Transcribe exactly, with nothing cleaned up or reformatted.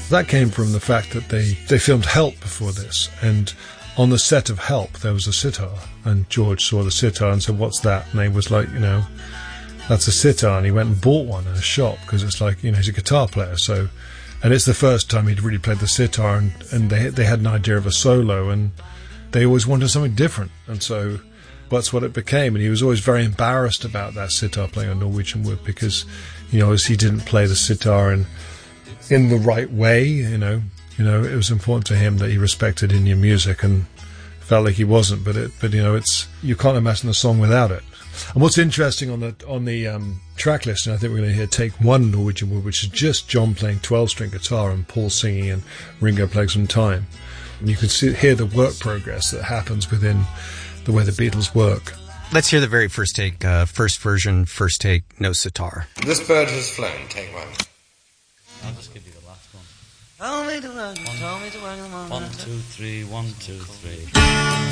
That came from the fact that they, they filmed Help before this, and on the set of Help there was a sitar, and George saw the sitar and said, "What's that?" And they was like, you know, "That's a sitar," and he went and bought one in a shop, because it's like, you know, he's a guitar player, so, and it's the first time he'd really played the sitar, and, and they they had an idea of a solo, and they always wanted something different, and so that's what it became. And he was always very embarrassed about that sitar playing on Norwegian Wood, because, you know, as he didn't play the sitar in in the right way, you know, you know, it was important to him that he respected Indian music, and felt like he wasn't. But it, but you know, it's, you can't imagine the song without it. And what's interesting on the on the um, track list, and I think we're going to hear Take One Norwegian Wood, which is just John playing twelve-string guitar and Paul singing and Ringo playing some time. And you can see, hear the work progress that happens within the way the Beatles work. Let's hear the very first take, uh, first version, first take, no sitar. This bird has flown. Take one. I'll just give you the last one. Tell me to work, tell me to work in the morning. One, two, three, one, two, three.